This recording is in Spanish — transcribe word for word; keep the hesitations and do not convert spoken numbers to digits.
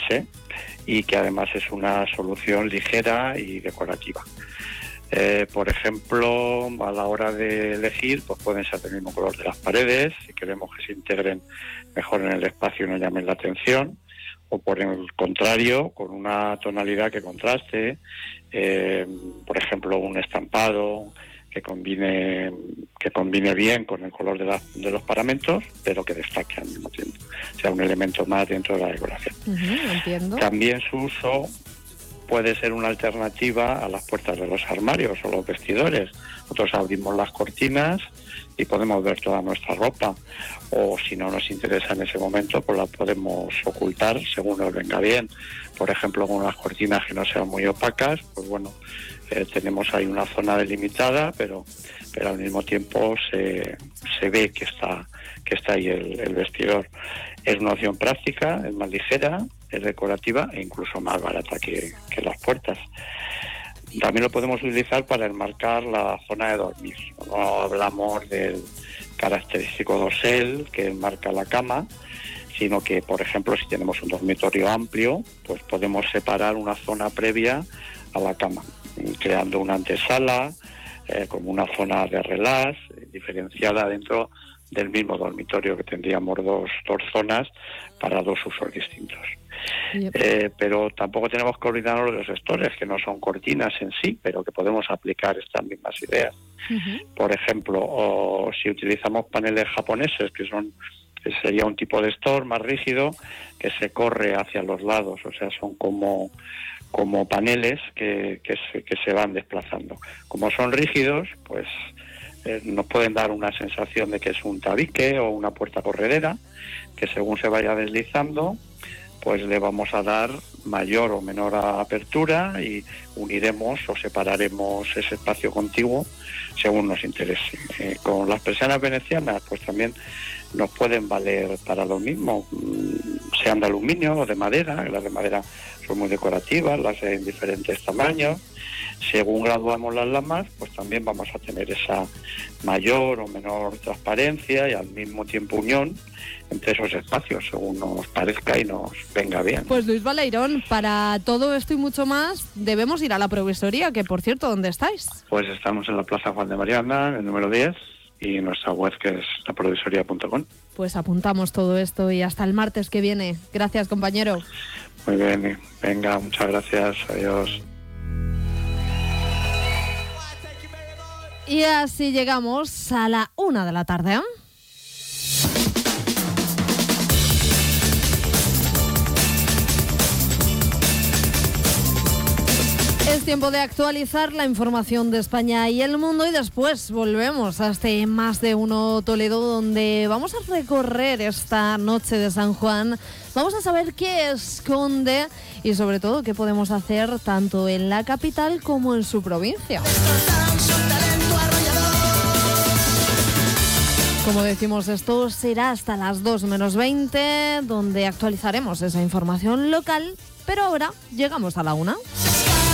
base y que además es una solución ligera y decorativa. Eh, por ejemplo, a la hora de elegir, pues pueden ser del mismo color de las paredes, si queremos que se integren mejor en el espacio y no llamen la atención, o por el contrario, con una tonalidad que contraste, eh, por ejemplo, un estampado que combine que combine bien con el color de, la, de los paramentos, pero que destaque al mismo tiempo, o sea, un elemento más dentro de la decoración. Uh-huh, entiendo. También su uso puede ser una alternativa a las puertas de los armarios o los vestidores. Nosotros abrimos las cortinas y podemos ver toda nuestra ropa, o si no nos interesa en ese momento, pues la podemos ocultar según nos venga bien. Por ejemplo, con unas cortinas que no sean muy opacas, pues bueno, eh, tenemos ahí una zona delimitada, pero pero al mismo tiempo se, se ve que está que está ahí el, el vestidor. Es una opción práctica, es más ligera, es decorativa e incluso más barata que, que las puertas. También lo podemos utilizar para enmarcar la zona de dormir. No hablamos del característico dosel que enmarca la cama, sino que, por ejemplo, si tenemos un dormitorio amplio, pues podemos separar una zona previa a la cama, creando una antesala, eh, como una zona de relax, eh, diferenciada dentro del mismo dormitorio, que tendríamos dos, dos zonas para dos usos distintos. Yep. Eh, pero tampoco tenemos que olvidarnos de los gestores, que no son cortinas en sí, pero que podemos aplicar estas mismas ideas. Uh-huh. Por ejemplo, o si utilizamos paneles japoneses, que son que sería un tipo de store más rígido, que se corre hacia los lados, o sea, son como como paneles que, que, se, que se van desplazando. Como son rígidos, pues eh, nos pueden dar una sensación de que es un tabique o una puerta corredera, que según se vaya deslizando, pues le vamos a dar mayor o menor apertura y uniremos o separaremos ese espacio contiguo según nos interese. Eh, con las persianas venecianas, pues también nos pueden valer para lo mismo, sean de aluminio o de madera. Las de madera son muy decorativas, las hay en diferentes tamaños. Según graduamos las lamas, pues también vamos a tener esa mayor o menor transparencia y al mismo tiempo unión entre esos espacios, según nos parezca y nos venga bien. Pues Luis Baleirón, para todo esto y mucho más, debemos ir a la provisoría, que por cierto, ¿dónde estáis? Pues estamos en la Plaza Juan de Mariana, en el número diez, y nuestra web, que es la provisoría punto com. Pues apuntamos todo esto y hasta el martes que viene. Gracias, compañero. Muy bien, venga, muchas gracias, adiós. Y así llegamos a la una de la tarde, ¿eh? Es tiempo de actualizar la información de España y el mundo y después volvemos a este Más de Uno Toledo, donde vamos a recorrer esta noche de San Juan. Vamos a saber qué esconde y sobre todo qué podemos hacer tanto en la capital como en su provincia. Como decimos, esto será hasta las dos menos veinte, donde actualizaremos esa información local, pero ahora llegamos a la una.